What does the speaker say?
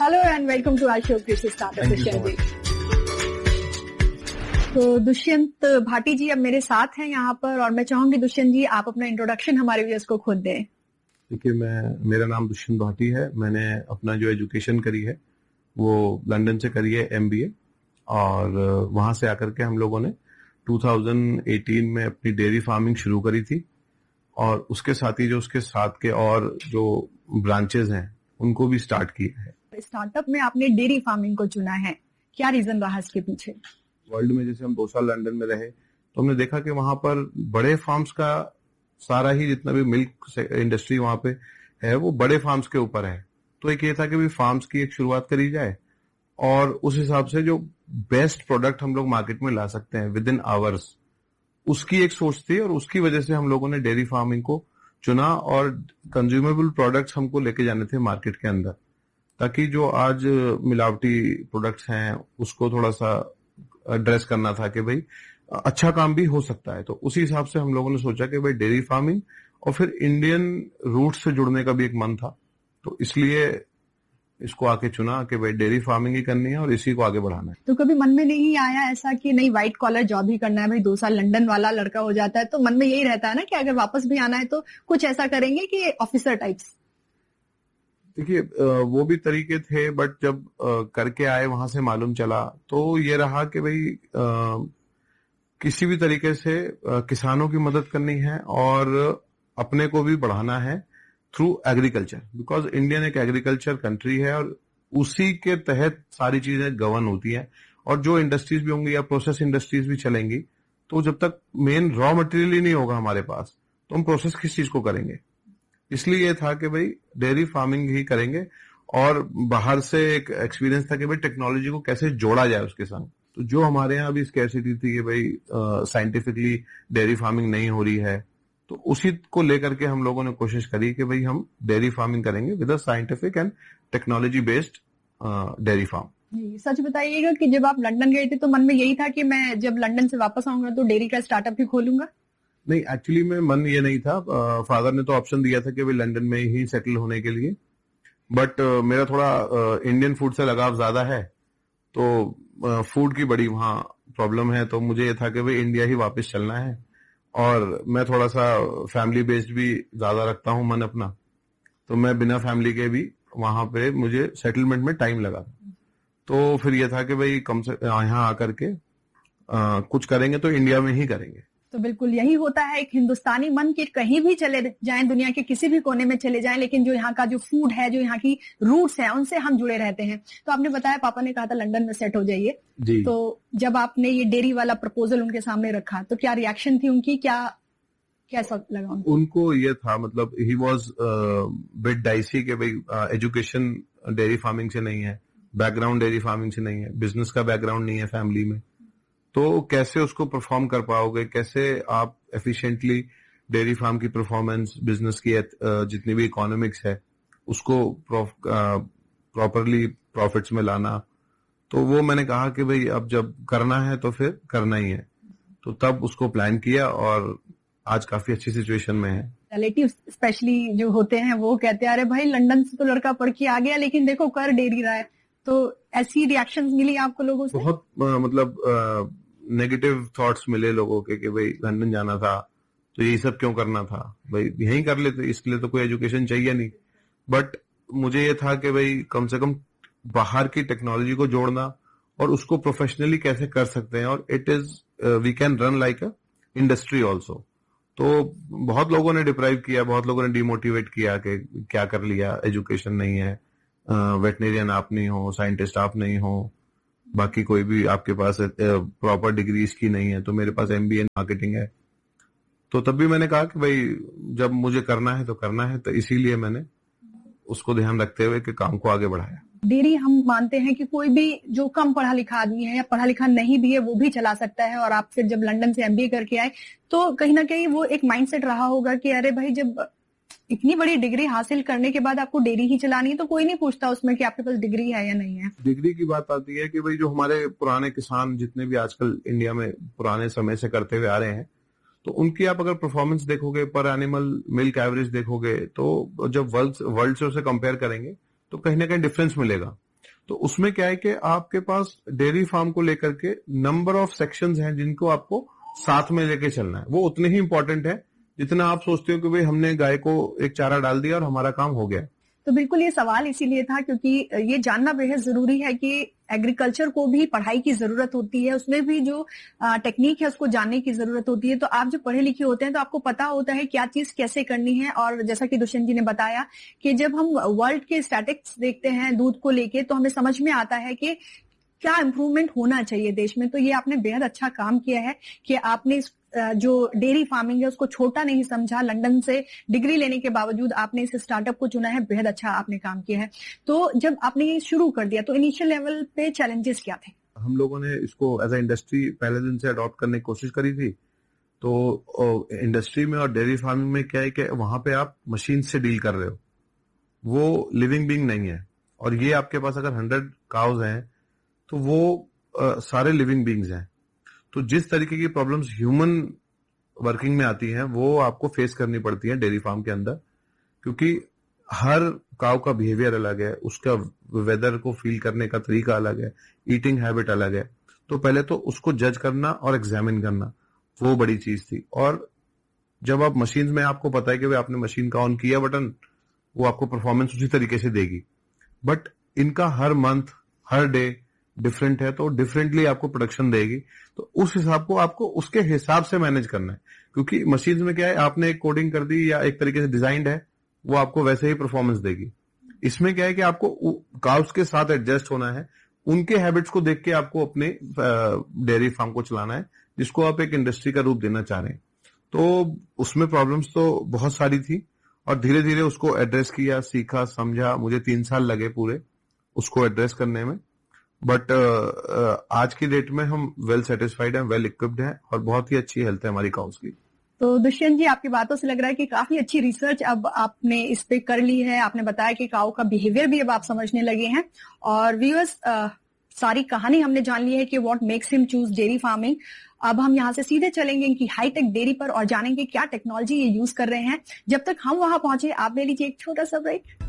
Hello and welcome to our show कृषि startup Dushyant जी। तो दुष्यंत भाटी जी अब मेरे साथ हैं यहाँ पर और मैं चाहूंगी दुष्यंत जी आप अपना इंट्रोडक्शन हमारे व्यूअर्स को खुद दें। देखिए, मेरा नाम दुष्यंत भाटी है। मैंने अपना जो एजुकेशन करी है वो लंदन से करी है, MBA, और वहां से आकर के हम लोगों ने 2018 में अपनी डेयरी फार्मिंग शुरू करी थी, और उसके साथ ही जो उसके साथ के और जो ब्रांचेस हैं उनको भी स्टार्ट किया है। स्टार्टअप में आपने डेयरी फार्मिंग को चुना है, क्या रीजन रहा इसके पीछे? वर्ल्ड में जैसे हम 2 साल लंदन में रहे तो हमने देखा कि वहां पर बड़े फार्म्स का सारा ही जितना भी मिल्क इंडस्ट्री वहां पे है वो बड़े फार्म्स के ऊपर है। तो एक ये था कि भी फार्म्स की एक शुरुआत करी जाए और उस हिसाब से जो बेस्ट प्रोडक्ट हम लोग मार्केट में ला सकते हैं विद इन आवर्स, उसकी एक सोच थी और उसकी वजह से हम लोगों ने डेयरी फार्मिंग को चुना और कंज्यूमेबल प्रोडक्ट्स हमको लेके जाने थे मार्केट के अंदर, ताकि जो आज मिलावटी प्रोडक्ट्स हैं उसको थोड़ा सा एड्रेस करना था कि भाई अच्छा काम भी हो सकता है। तो उसी हिसाब से हम लोगों ने सोचा कि भाई डेयरी फार्मिंग और फिर इंडियन रूट्स से जुड़ने का भी एक मन था, तो इसलिए इसको आके चुना कि भाई डेयरी फार्मिंग ही करनी है और इसी को आगे बढ़ाना है। तो कभी मन में नहीं आया ऐसा कि नहीं व्हाइट कॉलर जॉब ही करना है, भाई 2 साल लंदन वाला लड़का हो जाता है तो मन में यही रहता है ना कि अगर वापस भी आना है तो कुछ ऐसा करेंगे कि ऑफिसर टाइप्स? देखिए, वो भी तरीके थे, बट जब करके आए वहां से मालूम चला तो ये रहा कि भाई किसी भी तरीके से किसानों की मदद करनी है और अपने को भी बढ़ाना है थ्रू एग्रीकल्चर, बिकॉज इंडियन एक एग्रीकल्चर कंट्री है और उसी के तहत सारी चीजें गवर्न होती है। और जो इंडस्ट्रीज भी होंगी या प्रोसेस इंडस्ट्रीज भी चलेंगी, तो जब तक मेन रॉ मटेरियल ही नहीं होगा हमारे पास तो हम प्रोसेस किस चीज को करेंगे। इसलिए ये था कि भाई डेयरी फार्मिंग ही करेंगे, और बाहर से एक एक्सपीरियंस था कि भाई टेक्नोलॉजी को कैसे जोड़ा जाए उसके संग। तो जो हमारे यहाँ भी स्कैरसिटी थी कि भाई साइंटिफिकली डेयरी फार्मिंग नहीं हो रही है, तो उसी को लेकर के हम लोगों ने कोशिश करी कि भाई हम डेयरी फार्मिंग करेंगे with a scientific and technology based dairy farm. सच बताइएगा कि जब आप लंदन गए थे तो मन में यही था कि मैं जब लंदन से वापस आऊंगा तो डेयरी का स्टार्टअप ही खोलूंगा? नहीं, एक्चुअली में मन ये नहीं था। फादर ने तो ऑप्शन दिया था कि भाई लंदन में ही सेटल होने के लिए, बट मेरा थोड़ा इंडियन फूड से लगाव ज्यादा है, तो फूड की बड़ी वहाँ प्रॉब्लम है। तो मुझे ये था कि भाई इंडिया ही वापस चलना है, और मैं थोड़ा सा फैमिली बेस्ड भी ज्यादा रखता हूँ मन अपना, तो मैं बिना फैमिली के भी वहां पे मुझे सेटलमेंट में टाइम लगा। तो फिर ये था कि भाई कम से यहाँ आकर के कुछ करेंगे तो इंडिया में ही करेंगे। तो बिल्कुल यही होता है एक हिंदुस्तानी मन की, कहीं भी चले जाएं, दुनिया के किसी भी कोने में चले जाएं, लेकिन जो यहाँ का जो फूड है, जो यहाँ की रूट्स है, उनसे हम जुड़े रहते हैं। तो आपने बताया पापा ने कहा था लंदन में सेट हो जाइए, तो जब आपने ये डेयरी वाला प्रपोजल उनके सामने रखा तो क्या रिएक्शन थी उनकी, कैसा लगा उनको? ये था, मतलब ही वॉज बिट डाइसी कि भाई एजुकेशन डेयरी फार्मिंग से नहीं है, बैकग्राउंड डेयरी फार्मिंग से नहीं है, बिजनेस का बैकग्राउंड नहीं है फैमिली में, तो कैसे उसको परफॉर्म कर पाओगे, कैसे आप एफिशिएंटली डेयरी फार्म की परफॉर्मेंस, बिजनेस की जितनी भी इकोनॉमिक्स है उसको प्रॉपरली प्रॉफिट्स में लाना। तो वो मैंने कहा कि भाई अब जब करना है तो फिर करना ही है, तो तब उसको प्लान किया और आज काफी अच्छी सिचुएशन में है। रिलेटिव स्पेशली जो होते हैं वो कहते हैं अरे भाई लंदन से तो लड़का पढ़ के आ गया लेकिन देखो कर डेयरी रहा है, तो ऐसी रिएक्शंस मिली आपको लोगों से? बहुत मतलब नेगेटिव थॉट्स मिले लोगों के कि भाई लंदन जाना था तो यही सब क्यों करना था, भाई यहीं कर लेते, इसके लिए तो कोई एजुकेशन चाहिए नहीं। बट मुझे ये था कि भाई कम से कम बाहर की टेक्नोलॉजी को जोड़ना और उसको प्रोफेशनली कैसे कर सकते हैं, और it is we can run like a industry also. तो बहुत लोगों ने डिप्राइव किया, बहुत लोगों ने डिमोटिवेट किया कि क्या कर लिया, एजुकेशन नहीं है, वेटनेरियन आप नहीं हो, साइंटिस्ट आप नहीं हो, बाकी कोई भी आपके पास प्रॉपर डिग्री इसकी नहीं है, तो मेरे पास MBA मार्केटिंग है। तो तब भी मैंने कहा कि भाई जब मुझे करना है तो करना है, तो इसीलिए मैंने उसको ध्यान रखते हुए कि काम को आगे बढ़ाया। डेयरी हम मानते हैं कि कोई भी जो कम पढ़ा लिखा आदमी है या पढ़ा लिखा नहीं भी है वो भी चला सकता है, और आप फिर जब लंदन से MBA करके आए तो कहीं ना कहीं वो एक माइंडसेट रहा होगा कि अरे भाई जब इतनी बड़ी डिग्री हासिल करने के बाद आपको डेयरी ही चलानी है तो कोई नहीं पूछता उसमें कि आपके पास डिग्री है या नहीं है। डिग्री की बात आती है कि भाई जो हमारे पुराने किसान जितने भी आजकल इंडिया में पुराने समय से करते हुए आ रहे हैं, तो उनकी आप अगर परफॉर्मेंस देखोगे, पर एनिमल मिल्क एवरेज देखोगे, तो जब वर्ल्ड से उसे कंपेयर करेंगे तो कहीं ना कहीं डिफरेंस मिलेगा। तो उसमें क्या है कि आपके पास डेयरी फार्म को लेकर के नंबर ऑफ सेक्शंस हैं जिनको आपको साथ में लेके चलना है। वो उतने ही इंपॉर्टेंट है जितना आप सोचते हो कि भाई हमने गाय को एक चारा डाल दिया और हमारा काम हो गया। तो बिल्कुल ये सवाल इसीलिए था क्योंकि ये जानना बेहद जरूरी है कि एग्रीकल्चर को भी पढ़ाई की जरूरत होती है, उसमें भी जो टेक्निक है उसको जानने की जरूरत होती है। तो आप जो पढ़े लिखे होते हैं तो आपको पता होता है क्या चीज कैसे करनी है। और जैसा कि दुष्यंत जी ने बताया कि जब हम वर्ल्ड के स्टैटिस्टिक्स देखते हैं दूध को लेके तो हमें समझ में आता है कि क्या इम्प्रूवमेंट होना चाहिए देश में। तो ये आपने बेहद अच्छा काम किया है कि आपने जो डेयरी फार्मिंग है उसको छोटा नहीं समझा। लंदन से डिग्री लेने के बावजूद आपने इस स्टार्टअप को चुना है, बेहद अच्छा आपने काम किया है। तो जब आपने ये शुरू कर दिया तो इनिशियल लेवल पे चैलेंजेस क्या थे? हम लोगों ने इसको एज ए इंडस्ट्री पहले दिन से अडॉप्ट करने की कोशिश करी थी। तो इंडस्ट्री में और डेयरी फार्मिंग में क्या है कि वहां पे आप मशीन से डील कर रहे हो, वो लिविंग बीइंग नहीं है। और ये आपके पास अगर 100 काउज हैं तो वो सारे लिविंग बीइंग्स हैं। तो जिस तरीके की प्रॉब्लम्स ह्यूमन वर्किंग में आती हैं वो आपको फेस करनी पड़ती है डेयरी फार्म के अंदर, क्योंकि हर काउ का बिहेवियर अलग है, उसका वेदर को फील करने का तरीका अलग है, ईटिंग हैबिट अलग है। तो पहले तो उसको जज करना और एग्जामिन करना वो बड़ी चीज थी। और जब आप मशीन में आपको पता है कि आपने मशीन का ऑन किया बटन, वो आपको परफॉर्मेंस उसी तरीके से देगी। बट इनका हर मंथ हर डे डिफरेंट है, तो डिफरेंटली आपको प्रोडक्शन देगी। तो उस हिसाब को आपको उसके हिसाब से मैनेज करना है, क्योंकि मशीन में क्या है आपने एक कोडिंग कर दी या एक तरीके से डिजाइंड है, वो आपको वैसे ही परफॉर्मेंस देगी। इसमें क्या है कि आपको काउस के साथ एडजस्ट होना है, उनके हैबिट्स को देख के आपको अपने डेयरी फार्म को चलाना है, जिसको आप एक इंडस्ट्री का रूप देना चाह रहे हैं। तो उसमें प्रॉब्लम्स तो बहुत सारी थी और धीरे धीरे उसको एड्रेस किया, सीखा, समझा। मुझे 3 साल लगे पूरे उसको एड्रेस करने में। बट आज की डेट में हम वेल सेटिस्फाइड हैं, वेल इक्विप्ड हैं और बहुत ही अच्छी हेल्थ है हमारी काउस की। तो दुष्यंत जी आपकी बातों से लग रहा है कि काफी अच्छी रिसर्च अब आपने इस पे कर ली है। आपने बताया कि काऊ का बिहेवियर भी अब आप समझने लगे हैं। और व्यूअर्स, सारी कहानी हमने जान ली है कि what makes him choose dairy farming. अब हम यहाँ से सीधे चलेंगे इनकी हाईटेक डेयरी पर और जानेंगे क्या टेक्नोलॉजी ये यूज कर रहे हैं। जब तक हम वहां पहुंचे आप ले लीजिए एक छोटा सा ब्रेक।